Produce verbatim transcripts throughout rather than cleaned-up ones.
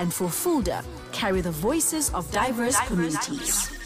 and Fulfulde carry the voices of diverse, diverse communities. communities.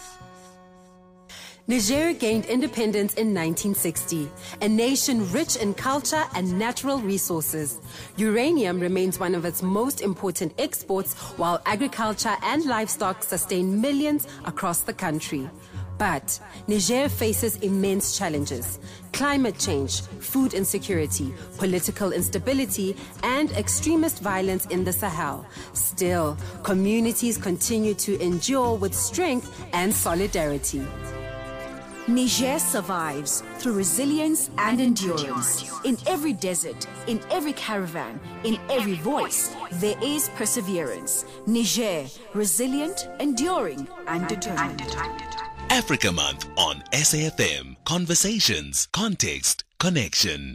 Niger gained independence in nineteen sixty, a nation rich in culture and natural resources. Uranium remains one of its most important exports, while agriculture and livestock sustain millions across the country. But Niger faces immense challenges: climate change, food insecurity, political instability, and extremist violence in the Sahel. Still, communities continue to endure with strength and solidarity. Niger survives through resilience and endurance. In every desert, in every caravan, in every voice, there is perseverance. Niger, resilient, enduring, and determined. Africa Month on S A F M. Conversations, context, connection.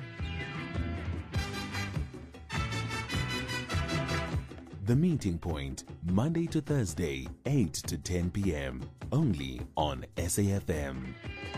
The Meeting Point, Monday to Thursday, eight to ten p.m. Only on S A F M.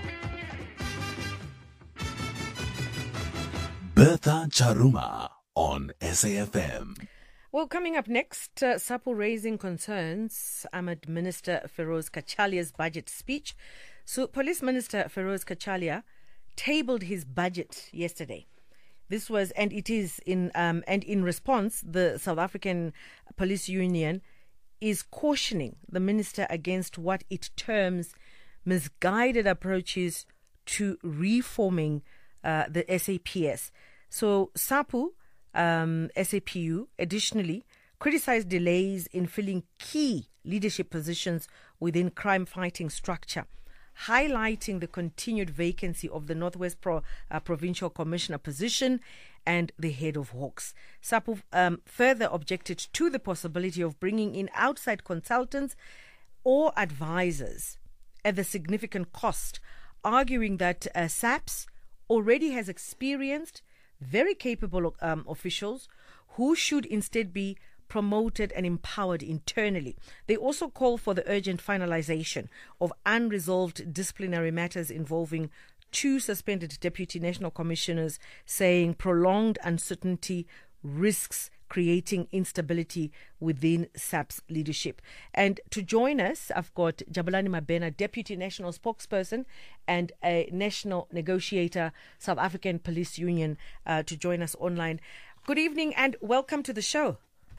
Bertha Charuma on S A F M. Well, coming up next, uh, SAPO raising concerns amid Minister Feroz Kachalia's budget speech. So, Police Minister Feroz Kachalia tabled his budget yesterday. This was, and it is in, um, and in response, the South African Police Union is cautioning the minister against what it terms misguided approaches to reforming uh, the S A P S. So SAPU, um, S A P U, additionally criticized delays in filling key leadership positions within crime-fighting structure, highlighting the continued vacancy of the Northwest Pro, uh, Provincial Commissioner position and the head of Hawks. SAPU um, further objected to the possibility of bringing in outside consultants or advisors at the significant cost, arguing that uh, SAPS already has experienced, very capable um, officials who should instead be promoted and empowered internally. They also call for the urgent finalization of unresolved disciplinary matters involving two suspended deputy national commissioners, saying prolonged uncertainty risks creating instability within SAP's leadership. And to join us, I've got Jabulani Mabena, Deputy National Spokesperson and a National Negotiator, South African Police Union, uh, to join us online. Good evening and welcome to the show.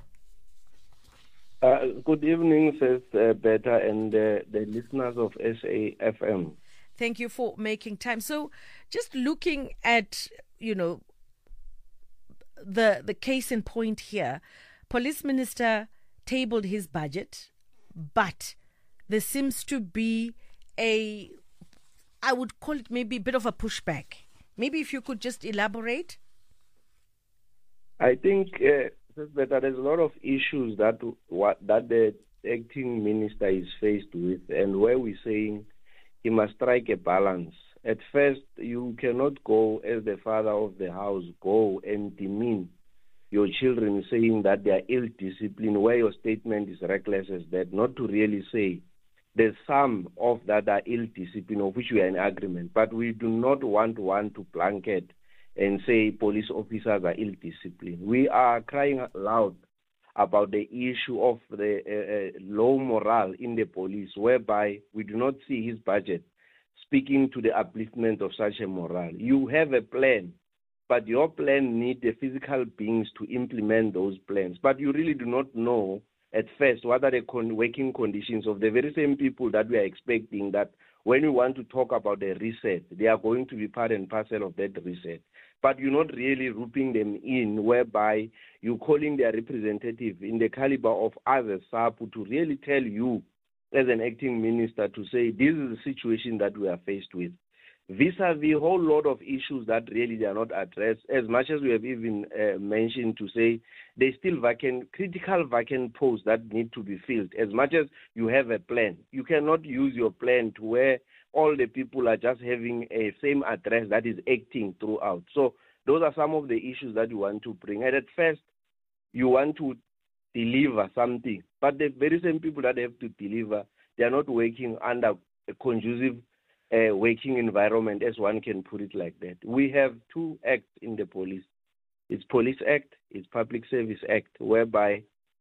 Uh, good evening, says uh, Beta and uh, the listeners of S A F M. Thank you for making time. So, just looking at, you know, the the case in point here, Police Minister tabled his budget, but there seems to be a, I would call it maybe a bit of a pushback. Maybe if you could just elaborate. I think uh, that there's a lot of issues that what that the acting minister is faced with, and where we're saying he must strike a balance. At first, you cannot go as the father of the house, go and demean your children saying that they are ill-disciplined, where your statement is reckless as that, not to really say there's some of that are ill-disciplined, of which we are in agreement, but we do not want one to blanket and say police officers are ill-disciplined. We are crying loud about the issue of the uh, uh, low morale in the police, whereby we do not see his budget speaking to the upliftment of such a morale. You have a plan, but your plan needs the physical beings to implement those plans. But you really do not know at first what are the con- working conditions of the very same people that we are expecting that when we want to talk about the reset, they are going to be part and parcel of that reset. But you're not really grouping them in, whereby you're calling their representative in the caliber of other SAPU to really tell you as an acting minister to say this is the situation that we are faced with. Vis-a-vis a whole lot of issues that really they are not addressed, as much as we have even uh, mentioned to say there's still vacant, critical vacant posts that need to be filled. As much as you have a plan, you cannot use your plan to where all the people are just having a same address that is acting throughout. So those are some of the issues that you want to bring. And at first, you want to deliver something, but the very same people that have to deliver, they are not working under a conducive uh, working environment, as one can put it like that. We have two acts in the police. It's Police Act, it's Public Service Act, whereby